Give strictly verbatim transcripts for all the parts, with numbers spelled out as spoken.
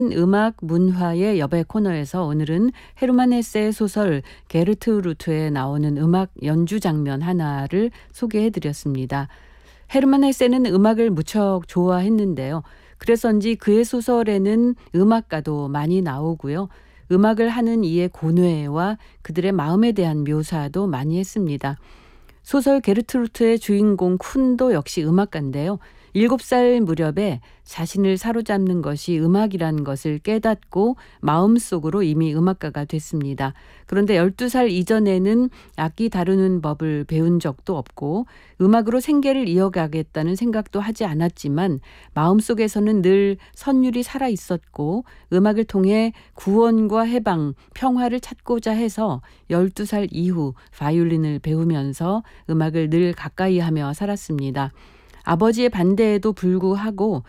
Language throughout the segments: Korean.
음악 문화의 여배 코너에서 오늘은 헤르만 헤세의 소설 게르트 루트에 나오는 음악 연주 장면 하나를 소개해 드렸습니다. 헤르만 헤세는 음악을 무척 좋아했는데요. 그래서인지 그의 소설에는 음악가도 많이 나오고요. 음악을 하는 이의 고뇌와 그들의 마음에 대한 묘사도 많이 했습니다. 소설 게르트루트의 주인공 쿤도 역시 음악가인데요. 일곱 살 무렵에 자신을 사로잡는 것이 음악이라는 것을 깨닫고 마음속으로 이미 음악가가 됐습니다. 그런데 열두 살 이전에는 악기 다루는 법을 배운 적도 없고 음악으로 생계를 이어가겠다는 생각도 하지 않았지만 마음속에서는 늘 선율이 살아 있었고 음악을 통해 구원과 해방, 평화를 찾고자 해서 열두 살 이후 바이올린을 배우면서 음악을 늘 가까이 하며 살았습니다. 아버지의 반대에도 불구하고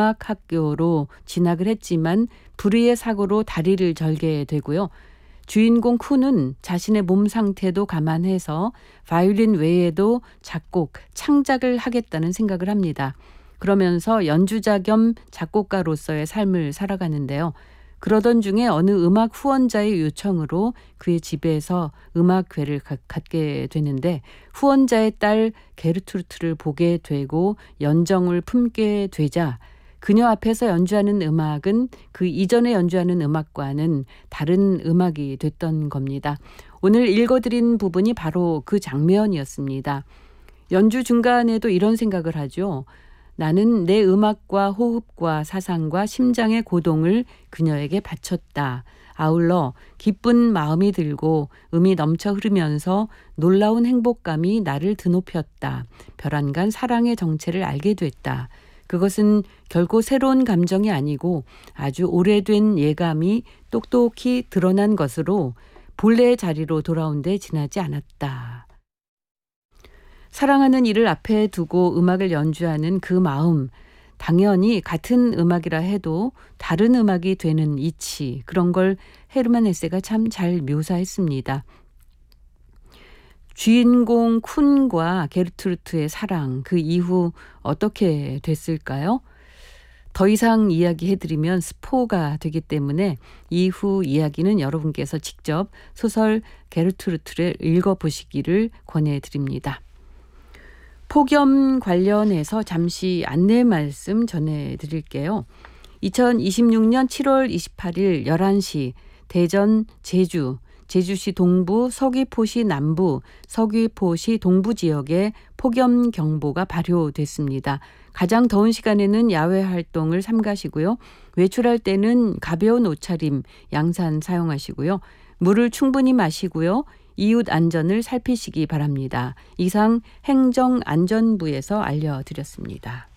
음악학교로 진학을 했지만 불의의 사고로 다리를 절게 되고요. 주인공 쿤은 자신의 몸 상태도 감안해서 바이올린 외에도 작곡, 창작을 하겠다는 생각을 합니다. 그러면서 연주자 겸 작곡가로서의 삶을 살아가는데요. 그러던 중에 어느 음악 후원자의 요청으로 그의 집에서 음악회를 가, 갖게 되는데 후원자의 딸 게르트루트를 보게 되고 연정을 품게 되자 그녀 앞에서 연주하는 음악은 그 이전에 연주하는 음악과는 다른 음악이 됐던 겁니다. 오늘 읽어드린 부분이 바로 그 장면이었습니다. 연주 중간에도 이런 생각을 하죠. 나는 내 음악과 호흡과 사상과 심장의 고동을 그녀에게 바쳤다. 아울러 기쁜 마음이 들고 음이 넘쳐 흐르면서 놀라운 행복감이 나를 드높였다. 별안간 사랑의 정체를 알게 됐다. 그것은 결코 새로운 감정이 아니고 아주 오래된 예감이 똑똑히 드러난 것으로 본래의 자리로 돌아온 데 지나지 않았다. 사랑하는 이를 앞에 두고 음악을 연주하는 그 마음, 당연히 같은 음악이라 해도 다른 음악이 되는 이치, 그런 걸 헤르만 헤세가 참 잘 묘사했습니다. 주인공 쿤과 게르트루트의 사랑, 그 이후 어떻게 됐을까요? 더 이상 이야기해드리면 스포가 되기 때문에 이후 이야기는 여러분께서 직접 소설 게르트루트를 읽어보시기를 권해드립니다. 폭염 관련해서 잠시 안내 말씀 전해드릴게요. 이천이십육 년 칠월 이십팔일 열한 시 대전, 제주, 제주시 동부, 서귀포시 남부, 서귀포시 동부 지역에 폭염 경보가 발효됐습니다. 가장 더운 시간에는 야외 활동을 삼가시고요. 외출할 때는 가벼운 옷차림, 양산 사용하시고요. 물을 충분히 마시고요. 이웃 안전을 살피시기 바랍니다. 이상 행정안전부에서 알려드렸습니다.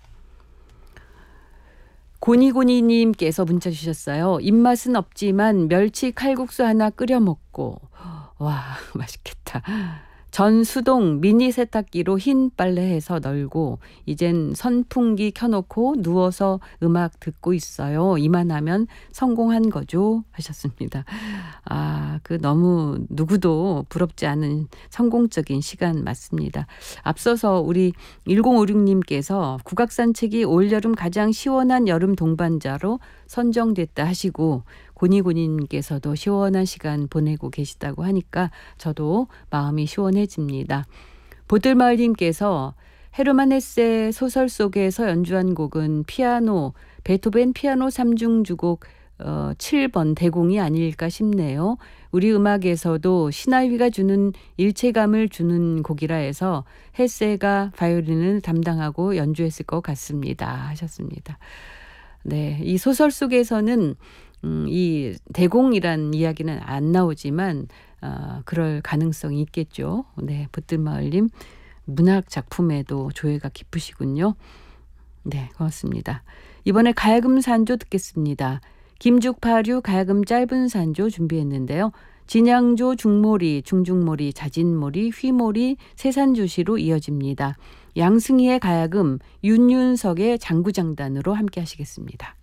고니고니님께서 문자 주셨어요. 입맛은 없지만 멸치 칼국수 하나 끓여 먹고 와 맛있겠다. 전 수동 미니 세탁기로 흰 빨래해서 널고 이젠 선풍기 켜놓고 누워서 음악 듣고 있어요. 이만하면 성공한 거죠 하셨습니다. 아, 그 너무 누구도 부럽지 않은 성공적인 시간 맞습니다. 앞서서 우리 일공오육님께서 국악산책이 올여름 가장 시원한 여름 동반자로 선정됐다 하시고 고니고니님께서도 시원한 시간 보내고 계시다고 하니까 저도 마음이 시원해집니다. 보들마을님께서 헤르만 헤세 소설 속에서 연주한 곡은 피아노, 베토벤 피아노 삼중주곡 어, 칠 번 대공이 아닐까 싶네요. 우리 음악에서도 시나위가 주는 일체감을 주는 곡이라 해서 헤세가 바이올린을 담당하고 연주했을 것 같습니다 하셨습니다. 네, 이 소설 속에서는 음, 이 대공이란 이야기는 안 나오지만 어, 그럴 가능성이 있겠죠. 네, 붙들마을님 문학 작품에도 조예가 깊으시군요. 네, 고맙습니다. 이번에 가야금 산조 듣겠습니다. 김죽파류 가야금 짧은 산조 준비했는데요. 진양조, 중모리, 중중모리, 자진모리, 휘모리, 세산조시로 이어집니다. 양승희의 가야금, 윤윤석의 장구장단으로 함께 하시겠습니다.